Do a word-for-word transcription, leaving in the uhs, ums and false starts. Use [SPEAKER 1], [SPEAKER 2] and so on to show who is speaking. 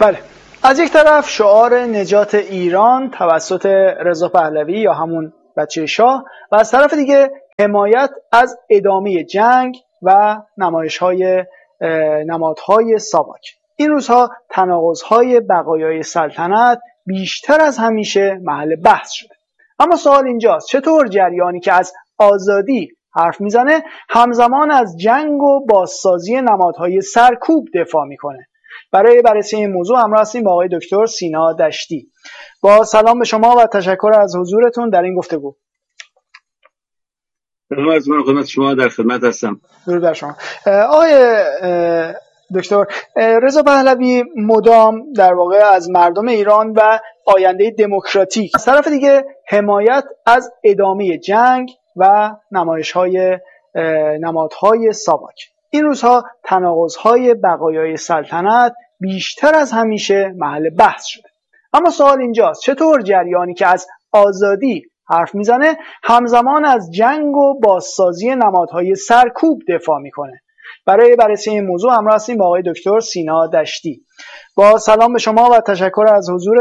[SPEAKER 1] بله، از یک طرف شعار نجات ایران توسط رضا پهلوی یا همون بچه شاه و از طرف دیگه حمایت از ادامه جنگ و نمایش‌های نمادهای ساواک. این روزها تناقض‌های بقایای سلطنت بیشتر از همیشه محل بحث شده. اما سوال اینجاست چطور جریانی که از آزادی حرف میزنه همزمان از جنگ و بازسازی نمادهای سرکوب دفاع میکنه؟ برای بررسی این موضوع همراه هستیم با آقای دکتر سینا دشتی. با سلام به شما و تشکر از حضورتون در این گفتگو.
[SPEAKER 2] سلام عرض می‌کنم خدمت شما، در خدمت هستم.
[SPEAKER 1] درود بر شما. آقای دکتر، رضا پهلوی مدام در واقع از مردم ایران و آینده دموکراتیک، از طرف دیگه حمایت از ادامه جنگ و نمایش‌های نمادهای ساواک. این روزها تناقض‌های بقایای سلطنت بیشتر از همیشه محل بحث شده. اما سوال اینجاست چطور جریانی که از آزادی حرف میزنه همزمان از جنگ و بازسازی نمادهای سرکوب دفاع میکنه؟ برای بررسی این موضوع همراه هستیم با آقای دکتر سینا دشتی. با سلام به شما و تشکر از حضور